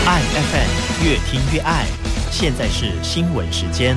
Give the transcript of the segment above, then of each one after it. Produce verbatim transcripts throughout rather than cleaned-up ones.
爱 F M 越听越爱，现在是新闻时间。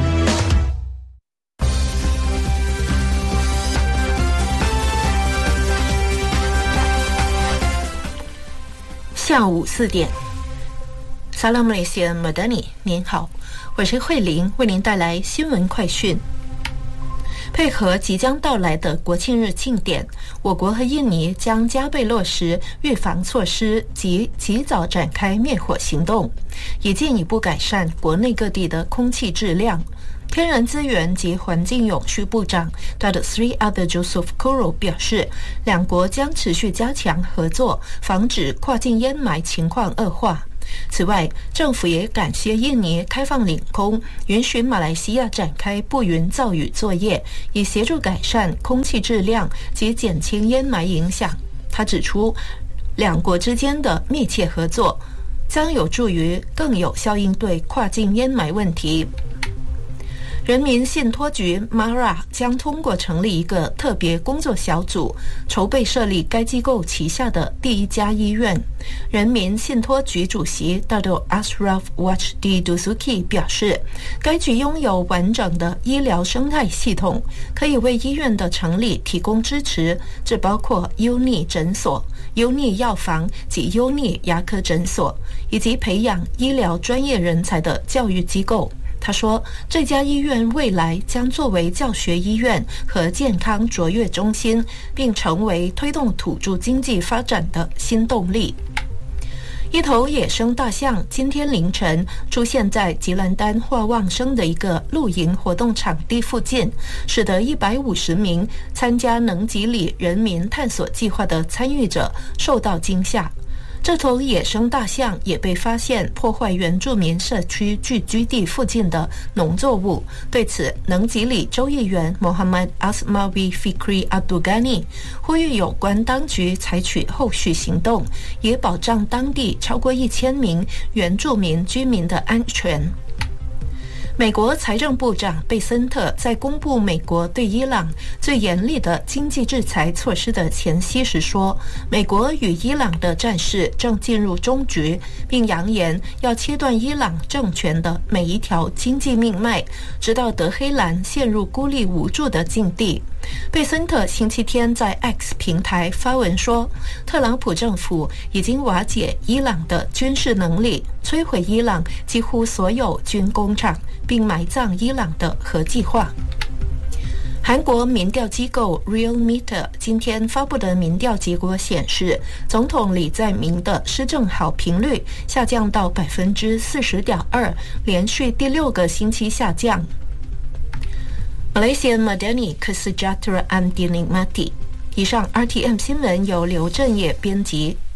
下午四点，萨拉姆雷西马德尼，您好，我是慧玲，为您带来新闻快讯。配合即将到来的国庆日庆典，我国和印尼将加倍落实预防措施及及早展开灭火行动，以进一步改善国内各地的空气质量。天然资源及环境永续部长 Datuk Seri Abdul Jusuf Kuro 表示，两国将持续加强合作，防止跨境烟霾情况恶化。此外，政府也感谢印尼开放领空，允许马来西亚展开布云造雨作业，以协助改善空气质量及减轻烟霾影响。他指出，两国之间的密切合作将有助于更有效应对跨境烟霾问题。人民信托局 M A R A 将通过成立一个特别工作小组，筹备设立该机构旗下的第一家医院。人民信托局主席 Dato' Ashraf Wajdi Dusuki 表示，该局拥有完整的医疗生态系统，可以为医院的成立提供支持，这包括优逆诊所、优逆药房及优逆牙科诊所，以及培养医疗专业人才的教育机构。他说，这家医院未来将作为教学医院和健康卓越中心，并成为推动土著经济发展的新动力。一头野生大象今天凌晨出现在吉兰丹化旺生的一个露营活动场地附近，使得一百五十名参加能吉里人民探索计划的参与者受到惊吓。这头野生大象也被发现破坏原住民社区聚居地附近的农作物。对此，能吉里州议员 Muhammad Asmawi Fikri Abdul Ghani 呼吁有关当局采取后续行动，也保障当地超过一千名原住民居民的安全。美国财政部长贝森特在公布美国对伊朗最严厉的经济制裁措施的前夕时说，美国与伊朗的战事正进入终局，并扬言要切断伊朗政权的每一条经济命脉，直到德黑兰陷入孤立无助的境地。贝森特星期天在 X 平台发文说，特朗普政府已经瓦解伊朗的军事能力，摧毁伊朗几乎所有军工厂，并埋葬伊朗的核计划。韩国民调机构 Realmeter 今天发布的民调结果显示，总统李在明的施政好评率下降到 百分之四十点二， 连续第六个星期下降。Malaysia Madani Kesejahteraan Dinikmati。以上 R T M 新闻由刘振业编辑。